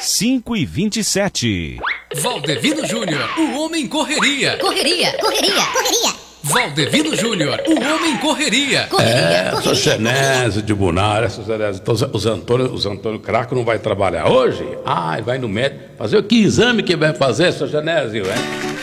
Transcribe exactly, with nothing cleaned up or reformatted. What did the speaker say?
cinco e vinte e sete. Valdevino Júnior, o homem correria. Correria, correria, correria. Valdevino Júnior, o homem correria. Correria, É, correria. essa Genésio de Bunar, essa Genésio. Então, os Antônio, os Antônio Craco não vai trabalhar hoje? Ah, ele vai no médico fazer o que exame que vai fazer, essa Genésio, hein?